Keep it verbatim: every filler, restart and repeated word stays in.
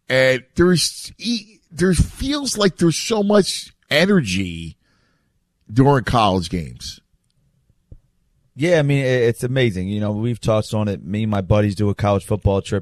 And there's there feels like there's so much energy during college games. Yeah, I mean, it's amazing. You know, we've touched on it. Me and my buddies do a college football trip